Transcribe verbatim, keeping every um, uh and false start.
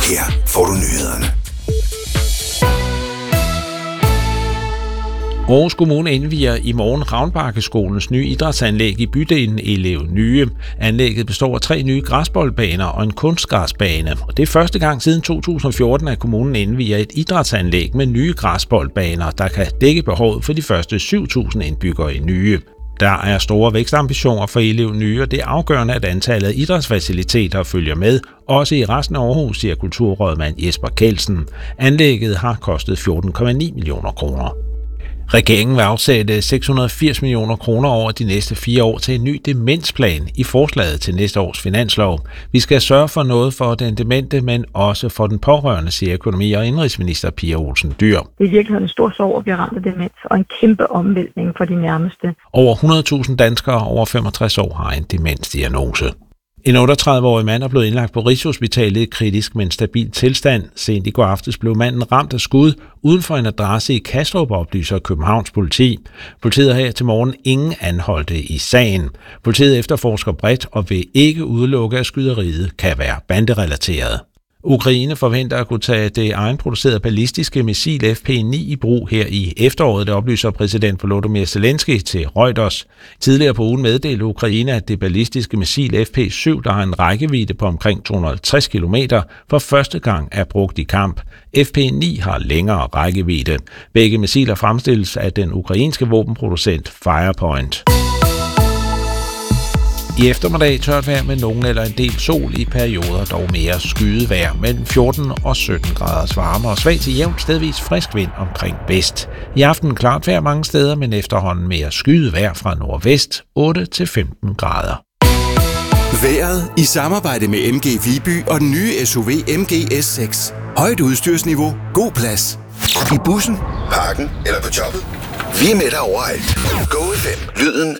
Her får du nyhederne. Aarhus Kommune indvier i morgen Ravnbakkeskolens nye idrætsanlæg i bydelen Elev Nye. Anlægget består af tre nye græsboldbaner og en kunstgræsbane. Og det er første gang siden to tusind og fjorten, at kommunen indvier et idrætsanlæg med nye græsboldbaner, der kan dække behovet for de første syv tusind indbyggere i Nye. Der er store vækstambitioner for Elev Nye, og det er afgørende, at antallet af idrætsfaciliteter følger med, også i resten af Aarhus, siger kulturrådmand Jesper Kjeldsen. Anlægget har kostet fjorten komma ni millioner kroner. Regeringen vil afsætte seks hundrede og firs millioner kroner over de næste fire år til en ny demensplan i forslaget til næste års finanslov. Vi skal sørge for noget for den demente, men også for den pårørende, siger økonomi- og indenrigsminister Pia Olsen Dyhr. Det er virkelig en stor sorg at blive ramt af demens, og en kæmpe omvæltning for de nærmeste. Over hundrede tusind danskere over femogtres år har en demensdiagnose. En otteogtredive-årig mand er blevet indlagt på Rigshospitalet i kritisk, men stabil tilstand. Sent i går aftes blev manden ramt af skud uden for en adresse i Kastrup, oplyser Københavns politi. Politiet har her til morgen ingen anholdte i sagen. Politiet efterforsker bredt og vil ikke udelukke, at skyderiet kan være banderelateret. Ukraine forventer at kunne tage det egenproducerede ballistiske missil F P ni i brug her i efteråret, det oplyser præsident Volodymyr Zelensky til Reuters. Tidligere på ugen meddelte Ukraine, at det ballistiske missil F P syv, der har en rækkevidde på omkring to hundrede og halvtreds kilometer, for første gang er brugt i kamp. F P ni har længere rækkevidde. Begge missiler fremstilles af den ukrainske våbenproducent Firepoint. I eftermiddag tørt vejr med nogen eller en del sol, i perioder dog mere skyet vejr, mellem fjorten og sytten graders varme og svag til jævnt stedvis frisk vind omkring vest. I aften klart vejr mange steder, men efterhånden mere skyet vejr fra nordvest, otte til femten grader. Vejret i samarbejde med M G Viby og den nye S U V M G S seks. Højt udstyrsniveau, god plads. I bussen, parken eller på jobbet. Vi er med dig overalt. Go F M, lyden